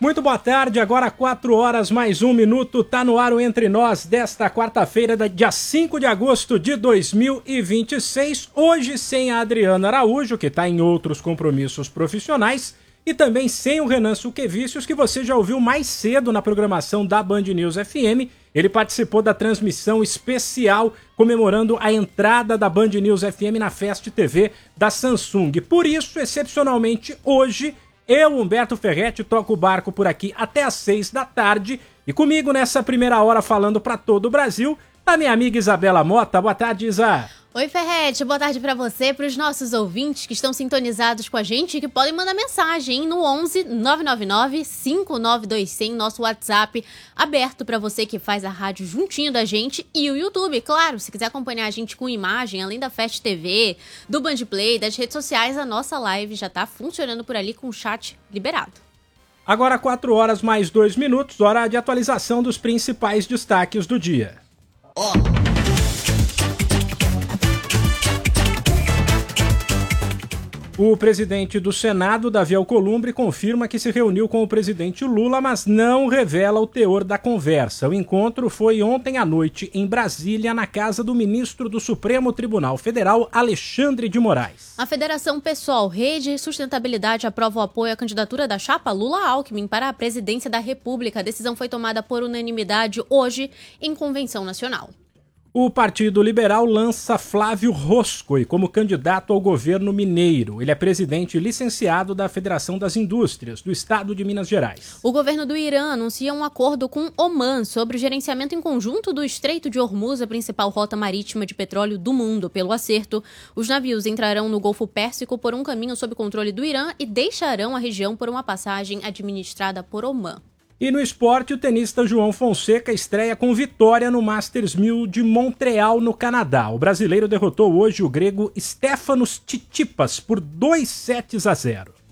Muito boa tarde, agora 4 horas mais 1 minuto, tá no ar o Entre Nós desta quarta-feira, dia 5 de agosto de 2026, hoje sem a Adriana Araújo, que tá em outros compromissos profissionais, e também sem o Renan Suquevicius, que você já ouviu mais cedo na programação da Band News FM. Ele participou da transmissão especial comemorando a entrada da Band News FM na Fest TV da Samsung. Por isso, excepcionalmente, hoje, eu, Humberto Ferretti, toco o barco por aqui até às 6 da tarde. E comigo nessa primeira hora falando para todo o Brasil, a minha amiga Isabela Mota. Boa tarde, Isa. Oi, Ferretti, boa tarde pra você, pros nossos ouvintes que estão sintonizados com a gente e que podem mandar mensagem, hein, no 11 999 592 100, nosso WhatsApp aberto pra você que faz a rádio juntinho da gente, e o YouTube, claro, se quiser acompanhar a gente com imagem, além da Fest TV, do Bandplay, das redes sociais, a nossa live já tá funcionando por ali com o chat liberado. Agora 4 horas mais 2 minutos, hora de atualização dos principais destaques do dia. O presidente do Senado, Davi Alcolumbre, confirma que se reuniu com o presidente Lula, mas não revela o teor da conversa. O encontro foi ontem à noite em Brasília, na casa do ministro do Supremo Tribunal Federal, Alexandre de Moraes. A Federação Pessoal, Rede e Sustentabilidade aprova o apoio à candidatura da chapa Lula-Alckmin para a presidência da República. A decisão foi tomada por unanimidade hoje em convenção nacional. O Partido Liberal lança Flávio Roscoe como candidato ao governo mineiro. Ele é presidente licenciado da Federação das Indústrias do Estado de Minas Gerais. O governo do Irã anuncia um acordo com Omã sobre o gerenciamento em conjunto do Estreito de Hormuz, a principal rota marítima de petróleo do mundo. Pelo acerto, os navios entrarão no Golfo Pérsico por um caminho sob controle do Irã e deixarão a região por uma passagem administrada por Omã. E no esporte, o tenista João Fonseca estreia com vitória no Masters 1000 de Montreal, no Canadá. O brasileiro derrotou hoje o grego Stefanos Tsitsipas por 2 sets a 0.